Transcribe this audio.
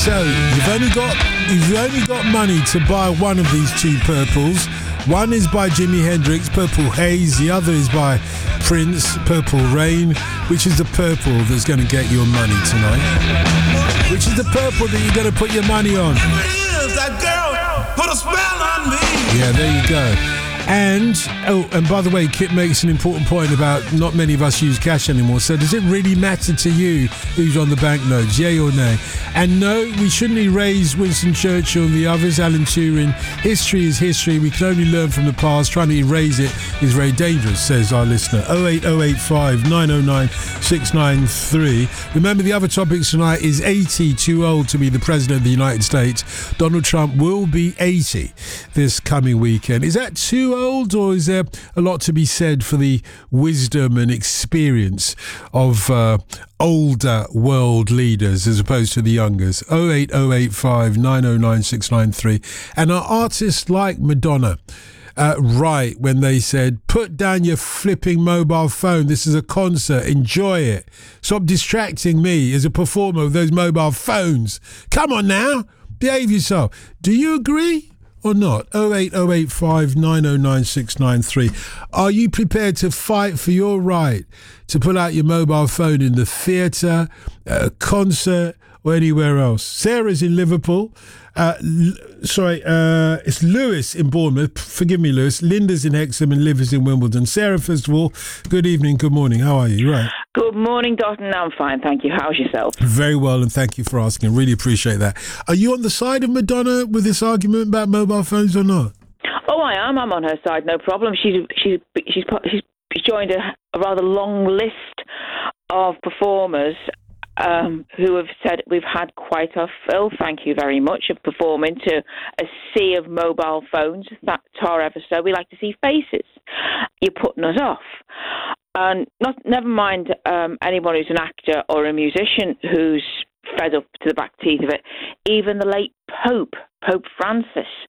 So you've only got money to buy one of these two purples. One is by Jimi Hendrix, Purple Haze. The other is by Prince, Purple Rain. Which is the purple that's going to get your money tonight? Which is the purple that you're going to put your money on? That girl put a spell on me. Yeah, there you go. And by the way, Kit makes an important point about not many of us use cash anymore. So does it really matter to you who's on the banknotes, yay or nay? And no, we shouldn't erase Winston Churchill and the others, Alan Turing. History is history. We can only learn from the past. Trying to erase it is very dangerous, says our listener. 08085 909 693. Remember, the other topics tonight is 80, too old to be the President of the United States. Donald Trump will be 80 this coming weekend. Is that too old, or is there a lot to be said for the wisdom and experience of older world leaders as opposed to the youngers? 08085 909 693. And are artists like Madonna right when they said, put down your flipping mobile phone, this is a concert, enjoy it, stop distracting me as a performer with those mobile phones, come on now, behave yourself? Do you agree or not? 08085 909 693. Are you prepared to fight for your right to pull out your mobile phone in the theatre, a concert, or anywhere else? Sarah's in Liverpool. It's Lewis in Bournemouth. Forgive me, Lewis. Linda's in Hexham and Liv is in Wimbledon. Sarah, first of all, good evening, good morning. How are you? Right. Good morning, Dotton. I'm fine, thank you. How's yourself? Very well, and thank you for asking. Really appreciate that. Are you on the side of Madonna with this argument about mobile phones or not? Oh, I am. I'm on her side, no problem. She's joined a rather long list of performers who have said we've had quite our fill, thank you very much, of performing to a sea of mobile phones. That's our ever so. We like to see faces. You're putting us off. And never mind anyone who's an actor or a musician who's fed up to the back teeth of it. Even the late Pope Francis,